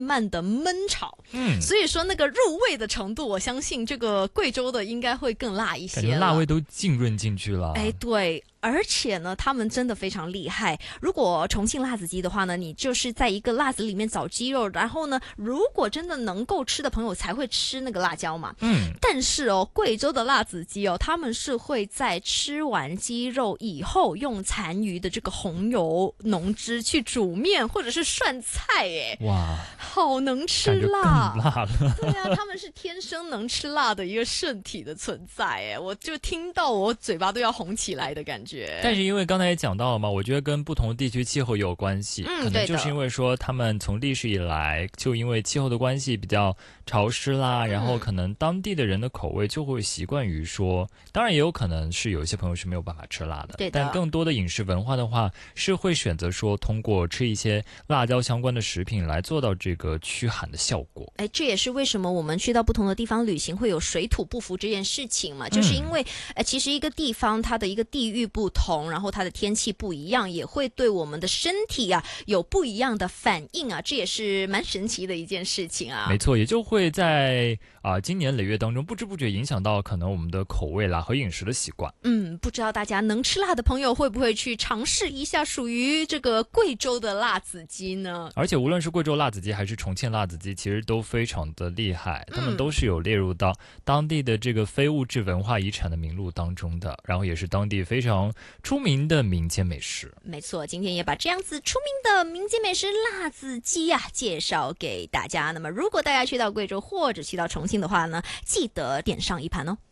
慢的焖炒，所以说那个入味的程度，我相信这个贵州的应该会更辣一些了， 感觉辣味都浸润进去了。 哎，对。而且呢，他们真的非常厉害。如果重庆辣子鸡的话呢，你就是在一个辣子里面找鸡肉，然后呢，如果真的能够吃的朋友才会吃那个辣椒嘛。但是哦，贵州的辣子鸡哦，他们是会在吃完鸡肉以后，用残余的这个红油浓汁去煮面或者是涮菜，哎， 哇， 好能吃辣， 感觉更辣了。 对啊，他们是天生能吃辣的一个圣体的存在，哎，我就听到我嘴巴都要红起来的感觉。 但是因为刚才也讲到了嘛，我觉得跟不同地区气候有关系，可能就是因为说他们从历史以来就因为气候的关系比较潮湿啦，然后可能当地的人的口味就会习惯于说，当然也有可能是有一些朋友是没有办法吃辣的， 对的， 但更多的饮食文化的话是会选择说通过吃一些辣椒相关的食品来做到这个驱寒的效果。 哎，这也是为什么我们去到不同的地方旅行会有水土不服这件事情嘛，就是因为其实一个地方它的一个地域不同，然后它的天气不一样，也会对我们的身体啊有不一样的反应啊，这也是蛮神奇的一件事情啊。 没错，也就会在今年累月当中不知不觉影响到可能我们的口味啦和饮食的习惯。 不知道大家能吃辣的朋友会不会去尝试一下属于这个贵州的辣子鸡呢？ 而且无论是贵州辣子鸡还是重庆辣子鸡，其实都非常的厉害，他们都是有列入到当地的这个非物质文化遗产的名录当中的，然后也是当地非常出名的民间美食。 没错，今天也把这样子出名的民间美食辣子鸡介绍给大家。那么如果大家去到贵州或者去到重庆的话呢，记得点上一盘哦。